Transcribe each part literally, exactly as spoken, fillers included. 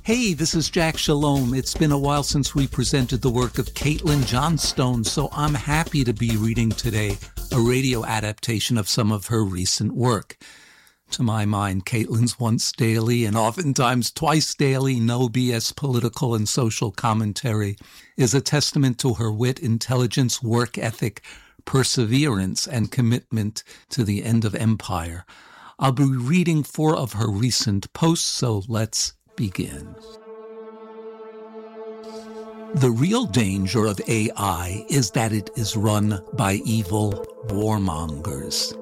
Hey, this is Jack Shalom. It's been a while since we presented the work of Caitlin Johnstone, so I'm happy to be reading today a radio adaptation of some of her recent work. To my mind, Caitlin's once daily and oftentimes twice daily no B S political and social commentary is a testament to her wit, intelligence, work ethic, perseverance, and commitment to the end of empire. I'll be reading four of her recent posts, so let's begin. The real danger of A I is that it is run by evil warmongers.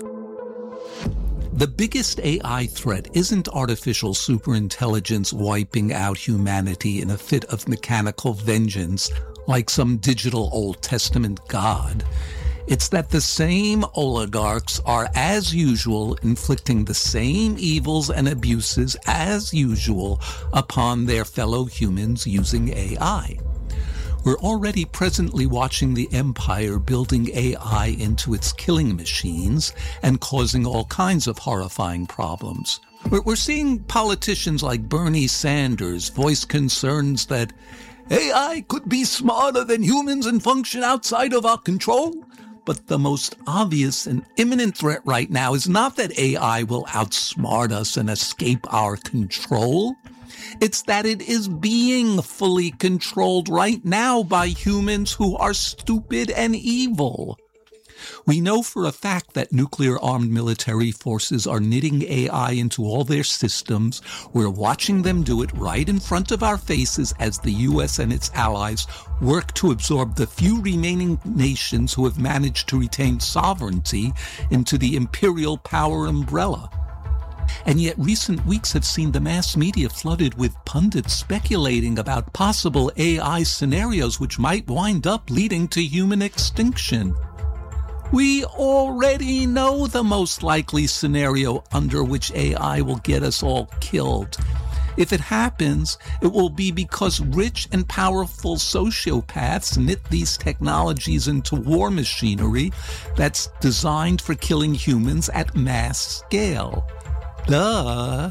The biggest A I threat isn't artificial superintelligence wiping out humanity in a fit of mechanical vengeance like some digital Old Testament god. It's that the same oligarchs are, as usual, inflicting the same evils and abuses as usual upon their fellow humans using A I. We're already presently watching the empire building A I into its killing machines and causing all kinds of horrifying problems. We're seeing politicians like Bernie Sanders voice concerns that A I could be smarter than humans and function outside of our control. But the most obvious and imminent threat right now is not that A I will outsmart us and escape our control. It's that it is being fully controlled right now by humans who are stupid and evil. We know for a fact that nuclear-armed military forces are knitting A I into all their systems. We're watching them do it right in front of our faces as the U S and its allies work to absorb the few remaining nations who have managed to retain sovereignty into the imperial power umbrella. And yet recent weeks have seen the mass media flooded with pundits speculating about possible A I scenarios which might wind up leading to human extinction. We already know the most likely scenario under which A I will get us all killed. If it happens, it will be because rich and powerful sociopaths knit these technologies into war machinery that's designed for killing humans at mass scale. Duh!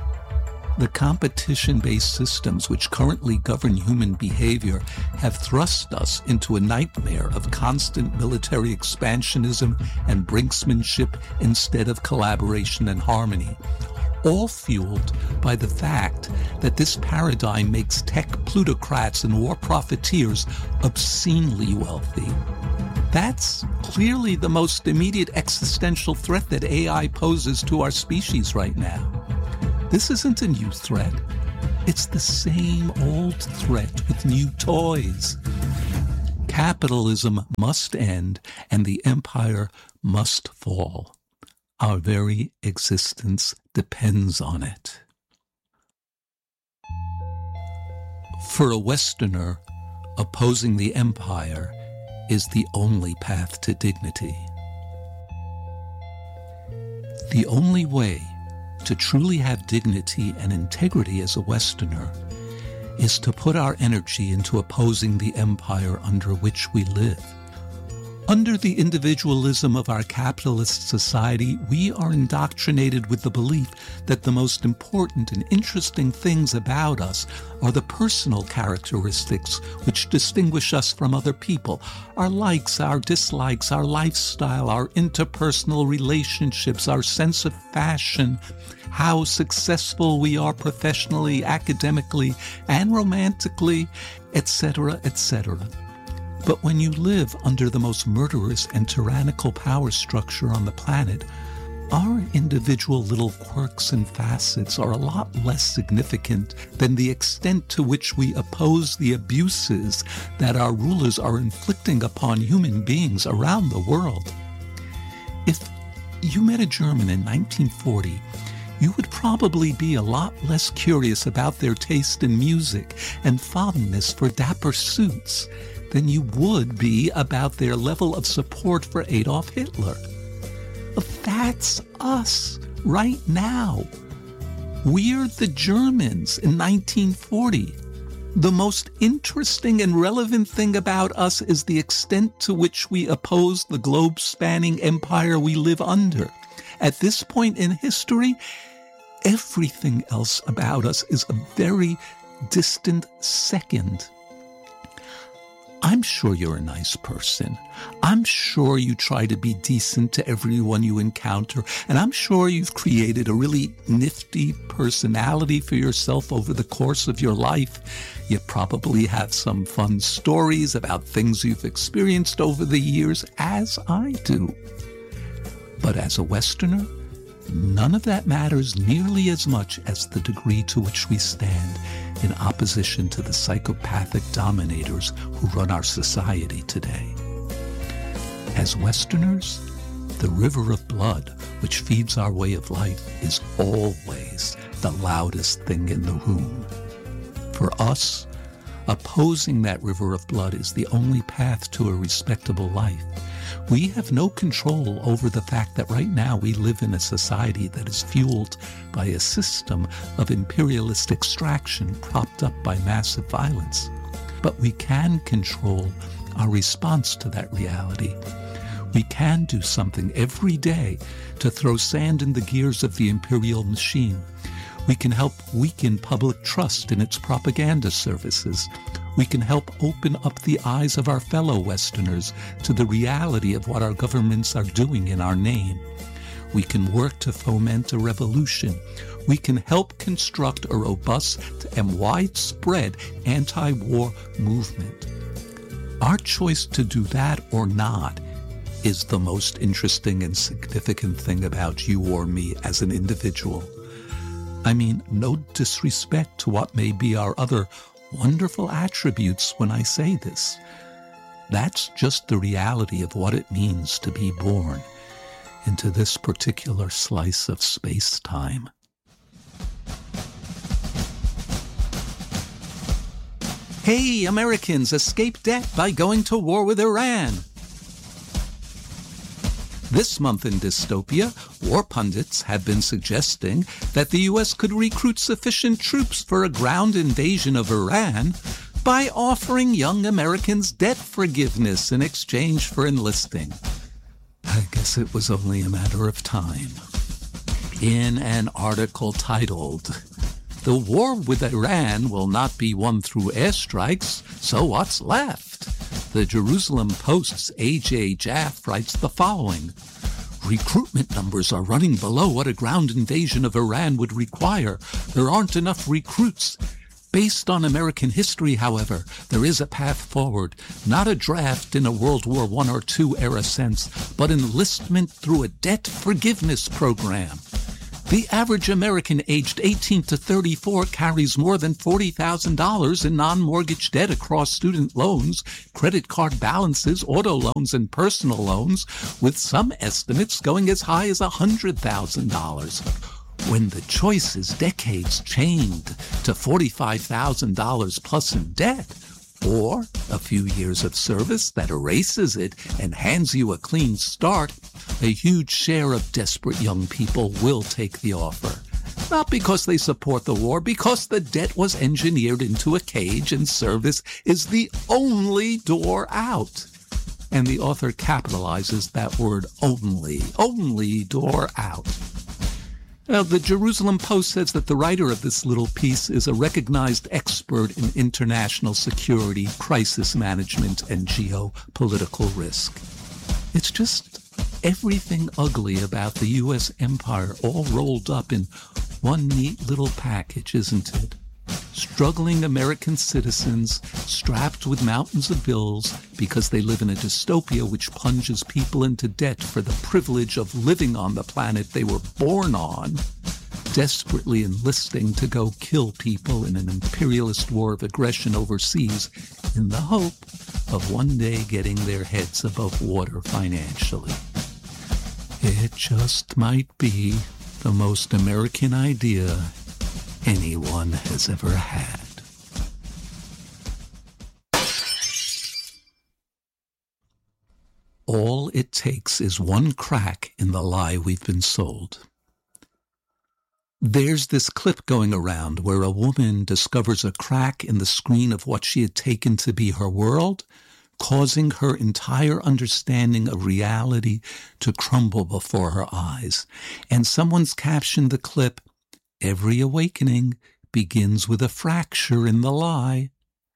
The competition-based systems which currently govern human behavior have thrust us into a nightmare of constant military expansionism and brinksmanship instead of collaboration and harmony, all fueled by the fact that this paradigm makes tech plutocrats and war profiteers obscenely wealthy. That's clearly the most immediate existential threat that A I poses to our species right now. This isn't a new threat. It's the same old threat with new toys. Capitalism must end and the empire must fall. Our very existence depends on it. For a Westerner, opposing the empire is the only path to dignity. The only way to truly have dignity and integrity as a Westerner is to put our energy into opposing the empire under which we live. Under the individualism of our capitalist society, we are indoctrinated with the belief that the most important and interesting things about us are the personal characteristics which distinguish us from other people, our likes, our dislikes, our lifestyle, our interpersonal relationships, our sense of fashion, how successful we are professionally, academically, and romantically, et cetera, et cetera. But when you live under the most murderous and tyrannical power structure on the planet, our individual little quirks and facets are a lot less significant than the extent to which we oppose the abuses that our rulers are inflicting upon human beings around the world. If you met a German in nineteen forty, you would probably be a lot less curious about their taste in music and fondness for dapper suits than you would be about their level of support for Adolf Hitler. That's us right now. We're the Germans in nineteen forty. The most interesting and relevant thing about us is the extent to which we oppose the globe-spanning empire we live under. At this point in history, Everything else about us is a very distant second. I'm sure you're a nice person. I'm sure you try to be decent to everyone you encounter. And I'm sure you've created a really nifty personality for yourself over the course of your life. You probably have some fun stories about things you've experienced over the years, as I do. But as a Westerner, none of that matters nearly as much as the degree to which we stand in opposition to the psychopathic dominators who run our society today. As Westerners, the river of blood, which feeds our way of life, is always the loudest thing in the room. For us, opposing that river of blood is the only path to a respectable life. We have no control over the fact that right now we live in a society that is fueled by a system of imperialist extraction propped up by massive violence. But we can control our response to that reality. We can do something every day to throw sand in the gears of the imperial machine. We can help weaken public trust in its propaganda services. We can help open up the eyes of our fellow Westerners to the reality of what our governments are doing in our name. We can work to foment a revolution. We can help construct a robust and widespread anti-war movement. Our choice to do that or not is the most interesting and significant thing about you or me as an individual. I mean, no disrespect to what may be our other wonderful attributes when I say this. That's just the reality of what it means to be born into this particular slice of space-time. Hey, Americans, escape debt by going to war with Iran. This month in Dystopia, war pundits have been suggesting that the U S could recruit sufficient troops for a ground invasion of Iran by offering young Americans debt forgiveness in exchange for enlisting. I guess it was only a matter of time. In an article titled, "The War with Iran Will Not Be Won Through Airstrikes, So What's Left?" The Jerusalem Post's A J Jaffe writes the following: "Recruitment numbers are running below what a ground invasion of Iran would require. There aren't enough recruits. Based on American history, however, there is a path forward, not a draft in a World War One or Two era sense, but enlistment through a debt forgiveness program. The average American aged eighteen to thirty-four carries more than forty thousand dollars in non-mortgage debt across student loans, credit card balances, auto loans, and personal loans, with some estimates going as high as one hundred thousand dollars. When the choice is decades chained to forty-five thousand dollars plus in debt, or a few years of service that erases it and hands you a clean start, a huge share of desperate young people will take the offer. Not because they support the war, because the debt was engineered into a cage and service is the only door out." And the author capitalizes that word only, only door out. Now, the Jerusalem Post says that the writer of this little piece is a recognized expert in international security, crisis management, and geopolitical risk. It's just everything ugly about the U S empire all rolled up in one neat little package, isn't it? Struggling American citizens strapped with mountains of bills because they live in a dystopia which plunges people into debt for the privilege of living on the planet they were born on, desperately enlisting to go kill people in an imperialist war of aggression overseas in the hope of one day getting their heads above water financially. It just might be the most American idea anyone has ever had. All it takes is one crack in the lie we've been sold. There's this clip going around where a woman discovers a crack in the screen of what she had taken to be her world, causing her entire understanding of reality to crumble before her eyes. And someone's captioned the clip, every awakening begins with a fracture in the lie.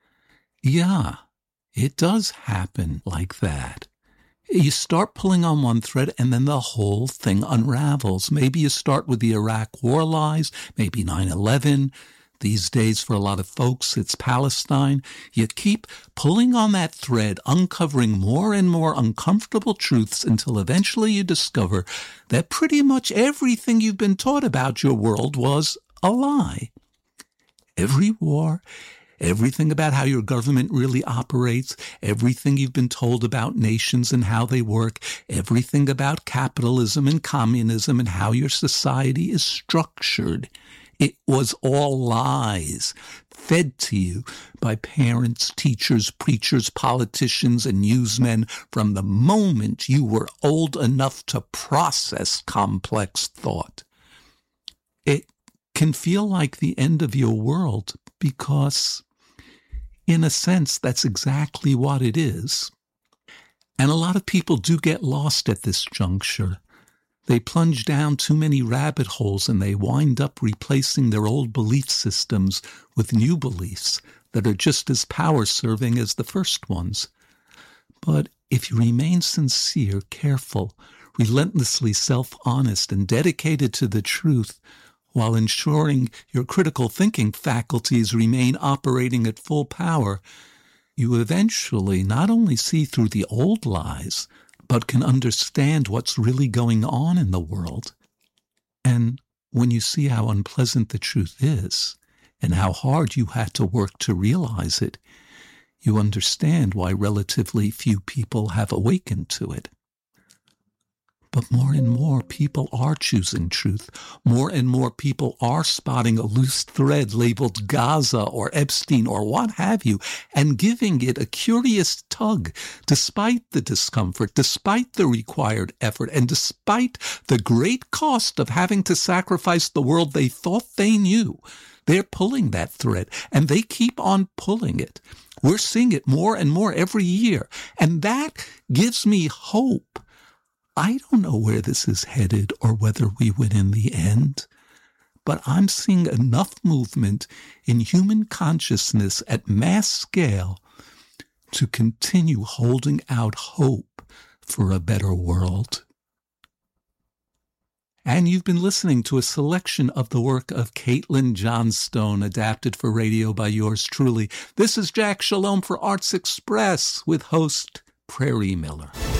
Yeah, it does happen like that. You start pulling on one thread and then the whole thing unravels. Maybe you start with the Iraq war lies, maybe nine eleven. These days, for a lot of folks, it's Palestine. You keep pulling on that thread, uncovering more and more uncomfortable truths until eventually you discover that pretty much everything you've been taught about your world was a lie. Every war, everything about how your government really operates, everything you've been told about nations and how they work, everything about capitalism and communism and how your society is structured. It was all lies, fed to you by parents, teachers, preachers, politicians, and newsmen from the moment you were old enough to process complex thought. It can feel like the end of your world because, in a sense, that's exactly what it is. And a lot of people do get lost at this juncture. They plunge down too many rabbit holes and they wind up replacing their old belief systems with new beliefs that are just as power-serving as the first ones. But if you remain sincere, careful, relentlessly self-honest, and dedicated to the truth, while ensuring your critical thinking faculties remain operating at full power, you eventually not only see through the old lies, but can understand what's really going on in the world. And when you see how unpleasant the truth is, and how hard you had to work to realize it, you understand why relatively few people have awakened to it. But more and more people are choosing truth. More and more people are spotting a loose thread labeled Gaza or Epstein or what have you, and giving it a curious tug despite the discomfort, despite the required effort, and despite the great cost of having to sacrifice the world they thought they knew. They're pulling that thread, and they keep on pulling it. We're seeing it more and more every year, and that gives me hope. I don't know where this is headed or whether we win in the end, but I'm seeing enough movement in human consciousness at mass scale to continue holding out hope for a better world. And you've been listening to a selection of the work of Caitlin Johnstone, adapted for radio by yours truly. This is Jack Shalom for Arts Express with host Prairie Miller.